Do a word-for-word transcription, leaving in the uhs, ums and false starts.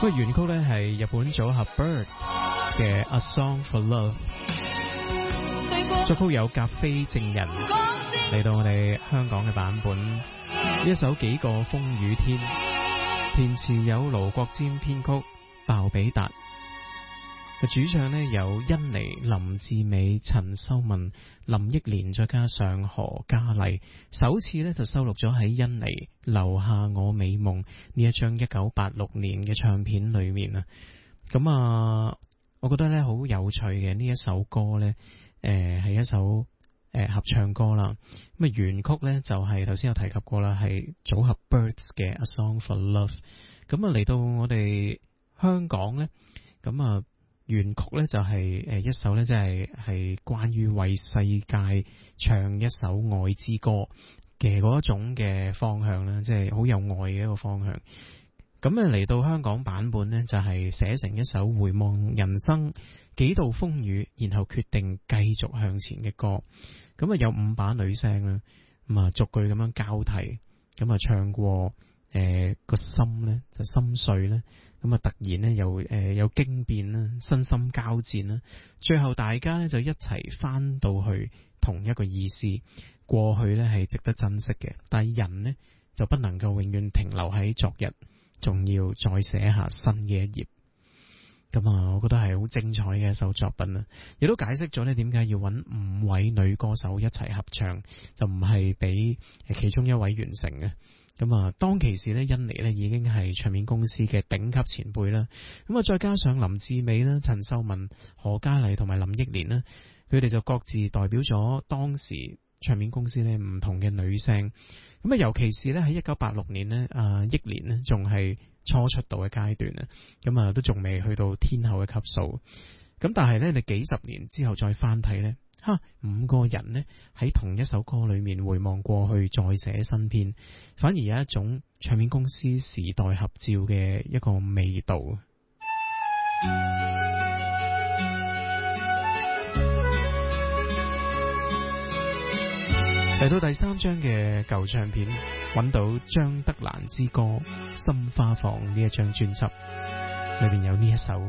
個原曲咧係日本組合 Birds 嘅 A Song for Love， 作曲有格非正人，嚟到我哋香港嘅版本，呢一首幾個風雨天，填詞有盧國沾，編曲鮑比達，主唱呢有甄妮、林志美、陳秀雯、林憶蓮，再加上何嘉麗，首次呢就收錄咗喺甄妮留下我美夢呢一張一九八六年嘅唱片裏面啊。咁啊，我覺得呢好有趣嘅呢一首歌呢，誒、呃、係一首誒、呃、合唱歌啦。咁啊原曲呢就係頭先有提及過啦，係組合 Birds 嘅 A Song for Love。咁啊嚟到我哋香港呢，咁啊原曲呢就係誒一首呢，即係係關於為世界唱一首愛之歌嘅嗰一種嘅方向啦，即係好有愛嘅一個方向。咁啊嚟到香港版本呢，就係寫成一首回望人生幾度風雨，然後決定繼續向前嘅歌。咁啊有五把女聲啦，咁啊逐句咁樣交替，咁啊唱過誒個、呃、心呢，就心碎咧。咁啊突然呢，又誒、呃、有驚變啦，身心交戰啦，最後大家呢，就一齊翻到去同一個意思。過去呢係值得珍惜嘅，但係人呢就不能夠永遠停留喺昨日，仲要再寫下新嘅一頁。咁啊，我覺得係好精彩嘅一首作品啊！亦都解釋咗呢點解要揾五位女歌手一齊合唱，就唔係俾其中一位完成嘅。咁啊，當其時呢，甄妮呢已經係唱片公司嘅頂級前輩啦。咁啊，再加上林志美啦、陳秀雯、何嘉麗同埋林憶蓮啦，佢哋就各自代表咗當時唱片公司呢唔同嘅女聲。咁啊，尤其是呢，喺一九八六年呢，啊憶蓮呢仲係初出道嘅階段啊，咁啊都仲未去到天后嘅級數。咁但係呢，你幾十年之後再翻睇呢，哈，五個人呢喺同一首歌裏面回望過去，再寫新篇，反而有一種唱片公司時代合照嘅一個味道。嚟到第三張嘅舊唱片，揾到張德蘭之歌《心花放》呢一張專輯，裏面有呢一首。